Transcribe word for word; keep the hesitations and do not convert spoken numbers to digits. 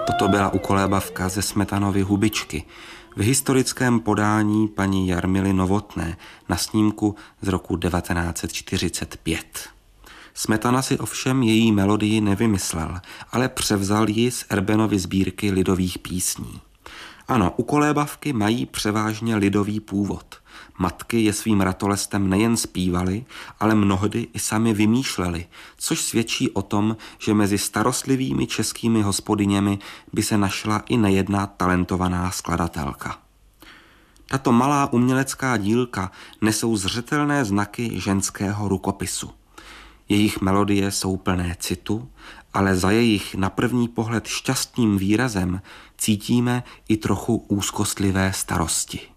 Toto byla ukolébavka ze Smetanovy Hubičky v historickém podání paní Jarmily Novotné na snímku z roku devatenáct set čtyřicet pět. Smetana si ovšem její melodii nevymyslel, ale převzal ji z Erbenovy sbírky lidových písní. Ano, ukolébavky mají převážně lidový původ. Matky je svým ratolestem nejen zpívaly, ale mnohdy i sami vymýšlely, což svědčí o tom, že mezi starostlivými českými hospodyněmi by se našla i nejedna talentovaná skladatelka. Tato malá umělecká dílka nesou zřetelné znaky ženského rukopisu. Jejich melodie jsou plné citu, ale za jejich na první pohled šťastným výrazem cítíme i trochu úzkostlivé starosti.